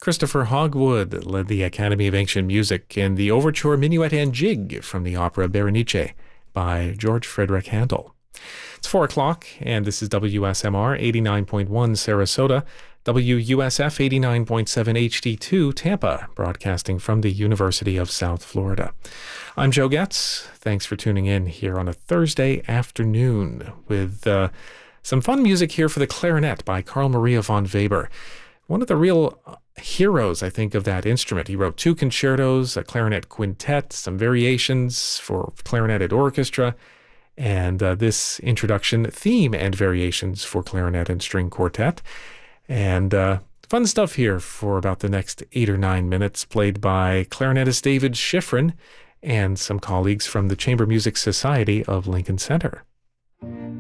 Christopher Hogwood led the Academy of Ancient Music in the overture Minuet and Jig from the opera Berenice by George Frederick Handel. It's 4 o'clock, and this is WSMR 89.1 Sarasota, WUSF 89.7 HD2 Tampa, broadcasting from the University of South Florida. I'm Joe Getz. Thanks for tuning in here on a Thursday afternoon with some fun music here for the clarinet by Carl Maria von Weber. One of the real heroes, I think, of that instrument. He wrote 2 concertos, a clarinet quintet, some variations for clarinet and orchestra, and this introduction theme and variations for clarinet and string quartet. And fun stuff here for about the next 8 or 9 minutes, played by clarinetist David Schifrin and some colleagues from the Chamber Music Society of Lincoln Center.